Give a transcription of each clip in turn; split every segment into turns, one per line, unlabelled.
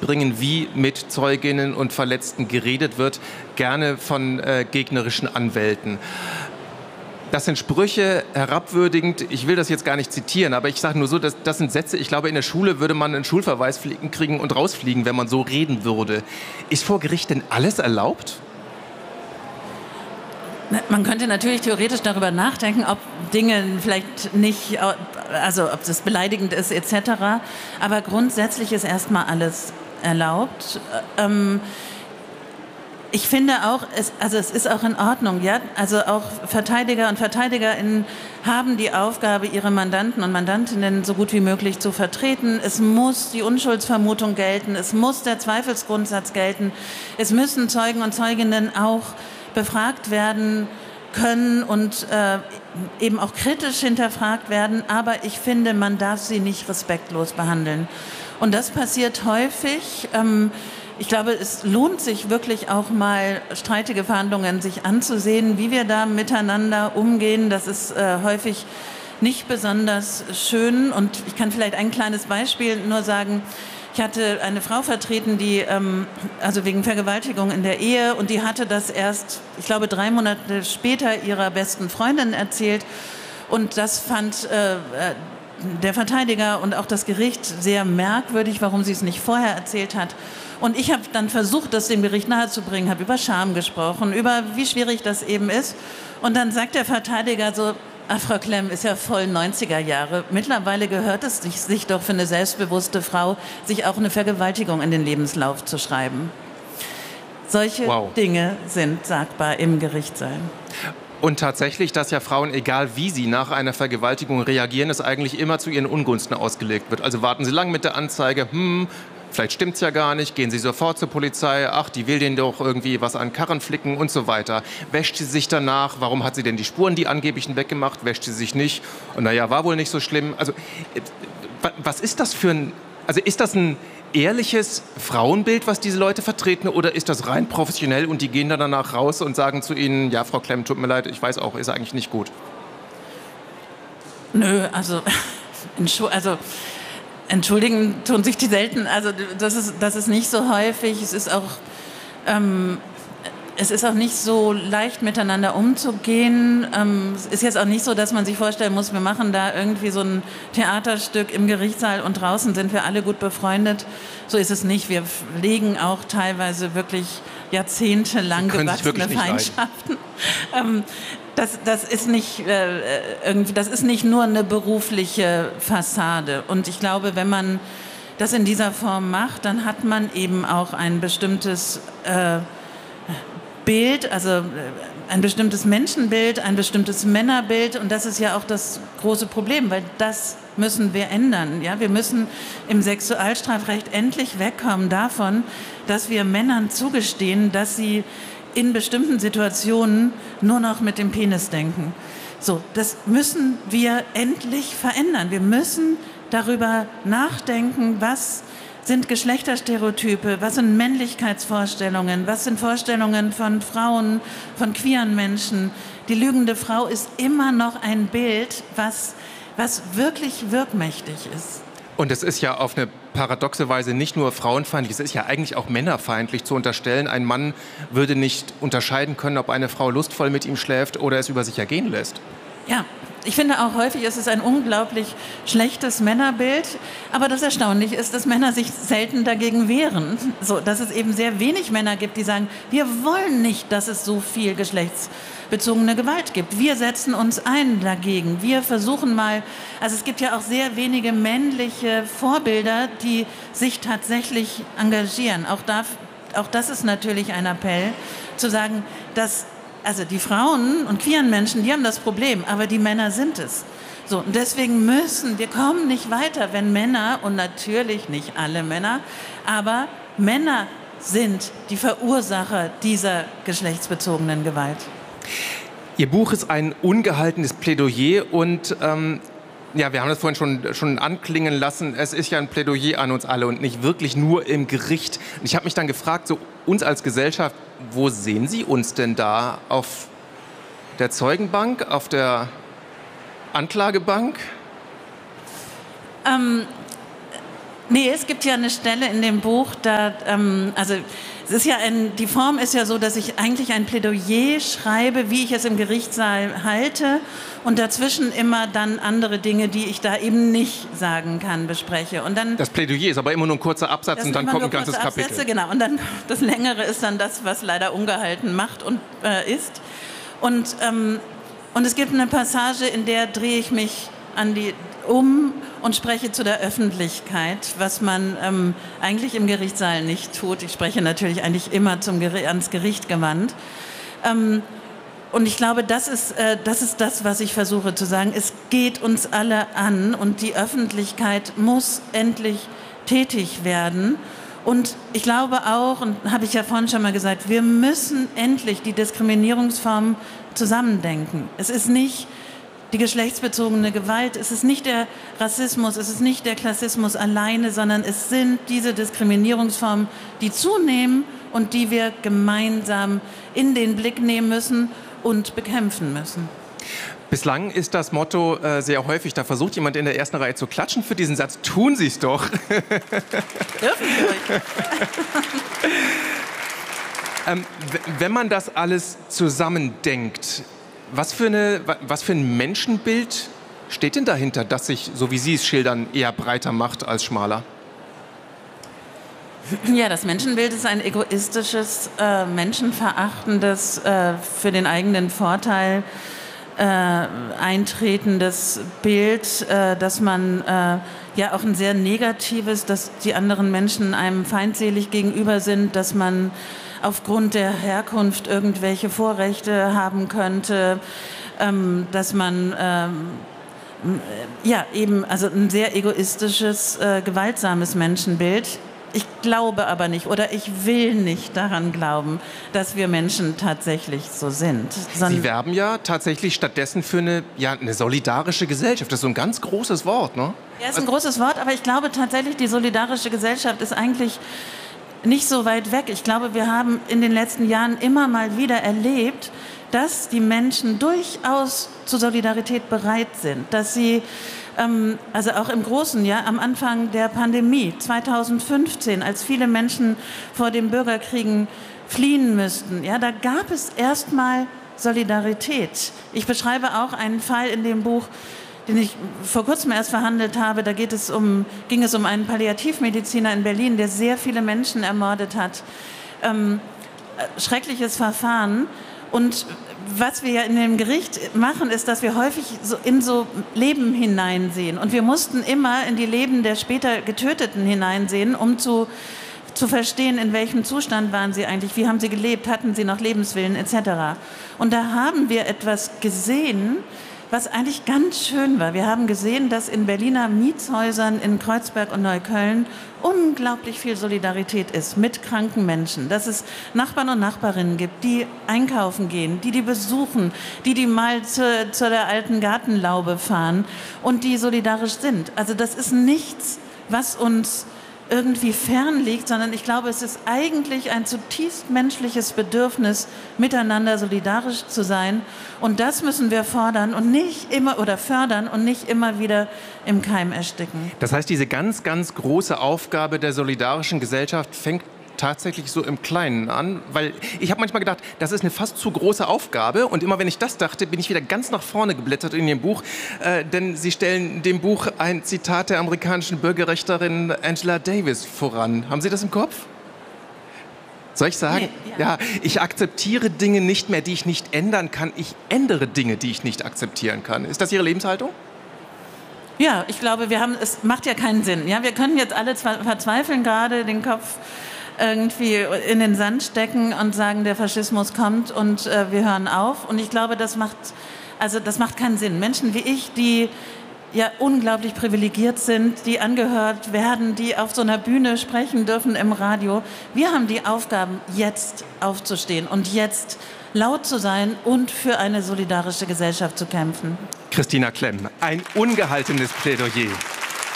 beibringen, wie mit Zeuginnen und Verletzten geredet wird, gerne von gegnerischen Anwälten. Das sind Sprüche, herabwürdigend, ich will das jetzt gar nicht zitieren, aber ich sage nur so, das sind Sätze, ich glaube, in der Schule würde man einen Schulverweis kriegen und rausfliegen, wenn man so reden würde. Ist vor Gericht denn alles erlaubt?
Man könnte natürlich theoretisch darüber nachdenken, ob Dinge vielleicht nicht, also ob das beleidigend ist etc. Aber grundsätzlich ist erstmal alles erlaubt. Ich finde auch, es ist auch in Ordnung, ja. Also auch Verteidiger und Verteidigerinnen haben die Aufgabe, ihre Mandanten und Mandantinnen so gut wie möglich zu vertreten. Es muss die Unschuldsvermutung gelten, es muss der Zweifelsgrundsatz gelten, es müssen Zeugen und Zeuginnen auch befragt werden können und eben auch kritisch hinterfragt werden. Aber ich finde, man darf sie nicht respektlos behandeln. Und das passiert häufig. Ich glaube, es lohnt sich wirklich auch mal, streitige Verhandlungen sich anzusehen, wie wir da miteinander umgehen. Das ist häufig nicht besonders schön. Und ich kann vielleicht ein kleines Beispiel nur sagen. Ich hatte eine Frau vertreten, die, also wegen Vergewaltigung in der Ehe, und die hatte das erst, ich glaube, 3 Monate später ihrer besten Freundin erzählt. Und das fand der Verteidiger und auch das Gericht sehr merkwürdig, warum sie es nicht vorher erzählt hat. Und ich habe dann versucht, das dem Gericht nahezubringen, habe über Scham gesprochen, über wie schwierig das eben ist. Und dann sagt der Verteidiger so: Ach, Frau Klemm, ist ja voll 90er Jahre. Mittlerweile gehört es sich doch für eine selbstbewusste Frau, sich auch eine Vergewaltigung in den Lebenslauf zu schreiben. Solche Dinge sind sagbar im Gerichtssaal.
Und tatsächlich, dass ja Frauen, egal wie sie nach einer Vergewaltigung reagieren, es eigentlich immer zu ihren Ungunsten ausgelegt wird. Also warten Sie lang mit der Anzeige, vielleicht stimmt's ja gar nicht, gehen Sie sofort zur Polizei, ach, die will denen doch irgendwie was an Karren flicken und so weiter. Wäscht sie sich danach, warum hat sie denn die Spuren, die angeblichen, weggemacht, wäscht sie sich nicht? Und naja, war wohl nicht so schlimm. Also, was ist das für ein, also ist das ein ehrliches Frauenbild, was diese Leute vertreten, oder ist das rein professionell und die gehen dann danach raus und sagen zu ihnen, ja, Frau Klemm, tut mir leid, ich weiß auch, ist eigentlich nicht gut?
Nö, also entschuldigen tun sich die selten, also das ist nicht so häufig, es ist auch nicht so leicht miteinander umzugehen. Es ist jetzt auch nicht so, dass man sich vorstellen muss, wir machen da irgendwie so ein Theaterstück im Gerichtssaal und draußen sind wir alle gut befreundet. So ist es nicht. Wir pflegen auch teilweise wirklich jahrzehntelang gewachsene Feindschaften. Das ist nicht nur eine berufliche Fassade. Und ich glaube, wenn man das in dieser Form macht, dann hat man eben auch ein bestimmtes Bild, also ein bestimmtes Menschenbild, ein bestimmtes Männerbild, und das ist ja auch das große Problem, weil das müssen wir ändern. Ja? Wir müssen im Sexualstrafrecht endlich wegkommen davon, dass wir Männern zugestehen, dass sie in bestimmten Situationen nur noch mit dem Penis denken. So, das müssen wir endlich verändern. Wir müssen darüber nachdenken, was sind Geschlechterstereotype, was sind Männlichkeitsvorstellungen, was sind Vorstellungen von Frauen, von queeren Menschen. Die lügende Frau ist immer noch ein Bild, was wirklich wirkmächtig ist.
Und es ist ja auf eine paradoxe Weise nicht nur frauenfeindlich, es ist ja eigentlich auch männerfeindlich zu unterstellen, ein Mann würde nicht unterscheiden können, ob eine Frau lustvoll mit ihm schläft oder es über sich ergehen lässt.
Ja. Ich finde auch häufig, es ist ein unglaublich schlechtes Männerbild, aber das Erstaunliche ist, dass Männer sich selten dagegen wehren. So, dass es eben sehr wenig Männer gibt, die sagen, wir wollen nicht, dass es so viel geschlechtsbezogene Gewalt gibt. Wir setzen uns ein dagegen. Wir versuchen mal, also es gibt ja auch sehr wenige männliche Vorbilder, die sich tatsächlich engagieren. Auch das ist natürlich ein Appell, zu sagen, dass also die Frauen und queeren Menschen, die haben das Problem, aber die Männer sind es. So, und deswegen wir kommen nicht weiter, wenn Männer, und natürlich nicht alle Männer, aber Männer sind die Verursacher dieser geschlechtsbezogenen Gewalt.
Ihr Buch ist ein ungehaltenes Plädoyer und ja, wir haben das vorhin schon anklingen lassen. Es ist ja ein Plädoyer an uns alle und nicht wirklich nur im Gericht. Und ich habe mich dann gefragt, so uns als Gesellschaft, wo sehen Sie uns denn da? Auf der Zeugenbank, auf der Anklagebank?
Nee, es gibt ja eine Stelle in dem Buch, da, also es ist ja die Form ist ja so, dass ich eigentlich ein Plädoyer schreibe, wie ich es im Gerichtssaal halte und dazwischen immer dann andere Dinge, die ich da eben nicht sagen kann, bespreche. Und dann,
das Plädoyer ist aber immer nur ein kurzer Absatz und dann kommt ein ganzes Kapitel.
Genau, und dann das Längere ist dann das, was leider ungehalten macht und ist. Und es gibt eine Passage, in der drehe ich mich um und spreche zu der Öffentlichkeit, was man eigentlich im Gerichtssaal nicht tut. Ich spreche natürlich eigentlich immer ans Gericht gewandt. Und ich glaube, das ist das, was ich versuche zu sagen. Es geht uns alle an und die Öffentlichkeit muss endlich tätig werden. Und ich glaube auch, und habe ich ja vorhin schon mal gesagt, wir müssen endlich die Diskriminierungsformen zusammendenken. Es ist nicht die geschlechtsbezogene Gewalt, es ist nicht der Rassismus, es ist nicht der Klassismus alleine, sondern es sind diese Diskriminierungsformen, die zunehmen und die wir gemeinsam in den Blick nehmen müssen und bekämpfen müssen.
Bislang ist das Motto sehr häufig, da versucht jemand in der ersten Reihe zu klatschen für diesen Satz, tun Sie es doch.
Dürfen Sie ruhig.
Wenn man das alles zusammendenkt, was für ein Menschenbild steht denn dahinter, das sich, so wie Sie es schildern, eher breiter macht als schmaler?
Ja, das Menschenbild ist ein egoistisches, menschenverachtendes, für den eigenen Vorteil eintretendes Bild, dass man ja auch ein sehr negatives, dass die anderen Menschen einem feindselig gegenüber sind, dass man aufgrund der Herkunft irgendwelche Vorrechte haben könnte, dass man ja eben also ein sehr egoistisches, gewaltsames Menschenbild. Ich glaube aber nicht oder ich will nicht daran glauben, dass wir Menschen tatsächlich so sind.
Sie werben ja tatsächlich stattdessen für eine solidarische Gesellschaft. Das ist so ein ganz großes Wort, ne?
Ja, ist ein großes Wort, aber ich glaube tatsächlich, die solidarische Gesellschaft ist eigentlich nicht so weit weg. Ich glaube, wir haben in den letzten Jahren immer mal wieder erlebt, dass die Menschen durchaus zur Solidarität bereit sind, dass sie also auch im Großen, ja, am Anfang der Pandemie 2015, als viele Menschen vor den Bürgerkriegen fliehen müssten, ja, da gab es erstmal Solidarität. Ich beschreibe auch einen Fall in dem Buch, den ich vor kurzem erst verhandelt habe. Da ging es um einen Palliativmediziner in Berlin, der sehr viele Menschen ermordet hat. Schreckliches Verfahren. Und was wir ja in dem Gericht machen, ist, dass wir häufig in so Leben hineinsehen. Und wir mussten immer in die Leben der später Getöteten hineinsehen, um zu verstehen, in welchem Zustand waren sie eigentlich, wie haben sie gelebt, hatten sie noch Lebenswillen etc. Und da haben wir etwas gesehen, was eigentlich ganz schön war. Wir haben gesehen, dass in Berliner Mietshäusern in Kreuzberg und Neukölln unglaublich viel Solidarität ist mit kranken Menschen. Dass es Nachbarn und Nachbarinnen gibt, die einkaufen gehen, die besuchen, die mal zu der alten Gartenlaube fahren und die solidarisch sind. Also das ist nichts, was uns irgendwie fern liegt, sondern ich glaube, es ist eigentlich ein zutiefst menschliches Bedürfnis, miteinander solidarisch zu sein. Und das müssen wir fordern und nicht immer fördern und nicht immer wieder im Keim ersticken.
Das heißt, diese ganz, ganz große Aufgabe der solidarischen Gesellschaft fängt tatsächlich so im Kleinen an, weil ich habe manchmal gedacht, das ist eine fast zu große Aufgabe und immer wenn ich das dachte, bin ich wieder ganz nach vorne geblättert in Ihrem Buch, denn Sie stellen in dem Buch ein Zitat der amerikanischen Bürgerrechterin Angela Davis voran. Haben Sie das im Kopf? Soll ich sagen? Nee, ja, ich akzeptiere Dinge nicht mehr, die ich nicht ändern kann. Ich ändere Dinge, die ich nicht akzeptieren kann. Ist das Ihre Lebenshaltung?
Ja, ich glaube, es macht ja keinen Sinn. Ja, wir können jetzt alle verzweifeln, gerade den Kopf irgendwie in den Sand stecken und sagen, der Faschismus kommt und wir hören auf. Und ich glaube, das macht keinen Sinn. Menschen wie ich, die ja unglaublich privilegiert sind, die angehört werden, die auf so einer Bühne sprechen dürfen im Radio, wir haben die Aufgaben, jetzt aufzustehen und jetzt laut zu sein und für eine solidarische Gesellschaft zu kämpfen.
Christina Klemm, ein ungehaltenes Plädoyer.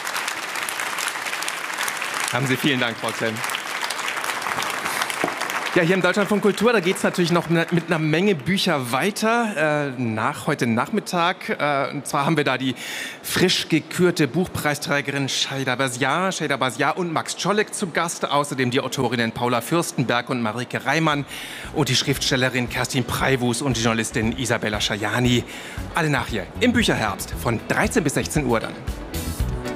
Haben Sie vielen Dank, Frau Klemm. Ja, hier im Deutschlandfunk Kultur, da geht es natürlich noch mit einer Menge Bücher weiter. Heute Nachmittag. Und zwar haben wir da die frisch gekürte Buchpreisträgerin Şeyda Bazziar und Max Czolek zu Gast. Außerdem die Autorinnen Paula Fürstenberg und Marike Reimann und die Schriftstellerin Kerstin Preywus und die Journalistin Isabella Schajani. Alle nachher im Bücherherbst von 13 bis 16 Uhr dann.